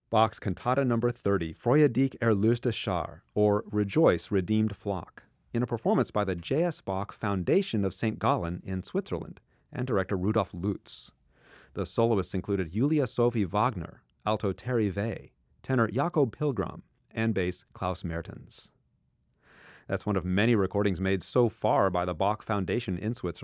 Bach's Cantata No. 30, Freue dich erlöste Schar, or Rejoice, Redeemed Flock, in a performance by the J.S. Bach Foundation of St. Gallen in Switzerland, and director Rudolf Lutz. The soloists included Julia Sophie Wagner, alto Terry Vey, tenor Jakob Pilgram, and bass Klaus Mertens. That's one of many recordings made so far by the Bach Foundation in Switzerland.